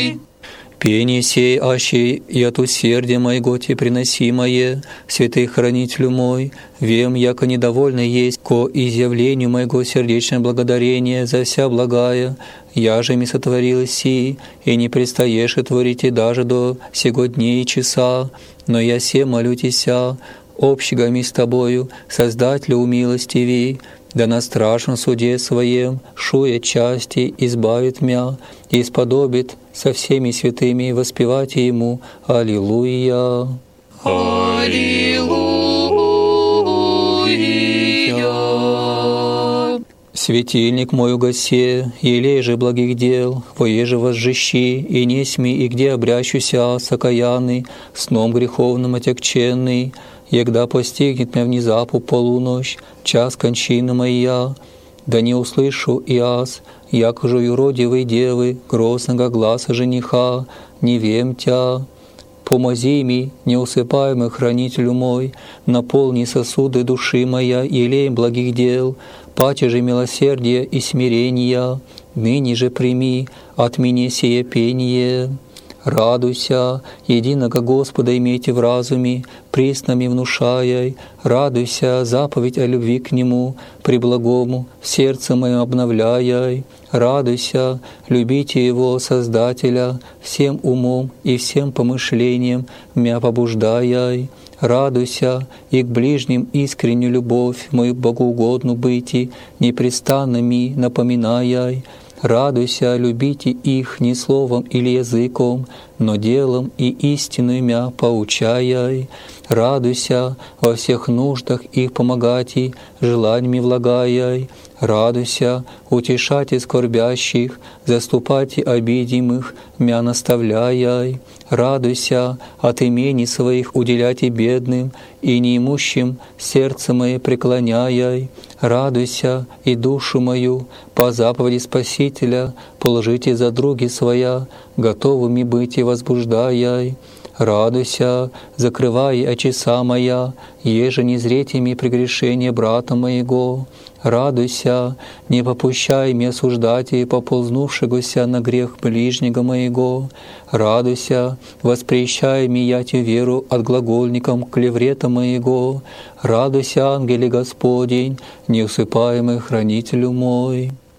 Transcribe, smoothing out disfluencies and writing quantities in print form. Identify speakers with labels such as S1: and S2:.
S1: мой.
S2: Пение сей, аще и от усердия моего те приносимое, святый хранителю мой, вем, яко недовольно есть ко изъявлению моего сердечное благодарение за вся благая, я же ми сотворил си, и не предстоешь и творите даже до сего дней и часа, но я се молю Тися, общего ми с тобою, Создателю умилостиви, да на страшном суде своем, шуя части, избавит мя и исподобит со всеми святыми воспевать Ему. Аллилуйя!
S1: Аллилуйя!
S2: Светильник мой угасе, елей же благих дел, воеже возжищи, и несми, и где обрящуся, сокаянный, сном греховным отягченный, егда постигнет меня внезапу полуночь, час кончины моя, да не услышу и аз, яко же юродивой девы, грозного гласа жениха, не вем тя. Помози ми, неусыпаемый хранителю мой, наполни сосуды души моя елеем благих дел, паче же милосердия и смирения, ныне же прими от меня сие пение. Радуйся, единого Господа имейте в разуме, преснами внушаяй, радуйся, заповедь о любви к Нему, преблагому, в сердце моем обновляй. Радуйся, любите Его, Создателя, всем умом и всем помышлением мя побуждаяй. Радуйся, и к ближним искреннюю любовь мою богоугодну быти, непрестанно ми напоминаяй. Радуйся, любите их не словом или языком, но делом и истинную мя поучаяй. Радуйся, во всех нуждах их помогати, желаниями влагаяй. Радуйся, утешайте скорбящих, заступайте обидимых, мя наставляяй. Радуйся, от имений своих уделяйте бедным и неимущим сердце мое преклоняяй. Радуйся, и душу мою по заповеди Спасителя положите за други своя, готовыми быть и возбуждаяй. Радуйся, закрывай очеса моя, еже не зрите ми прегрешение брата моего. Радуйся, не попущай мне осуждать и поползнувшегося на грех ближнего моего. Радуйся, воспрещай ми ятью веру от глагольникам клеврета моего. Радуйся, ангеле Господень, неусыпаемый хранителю мой.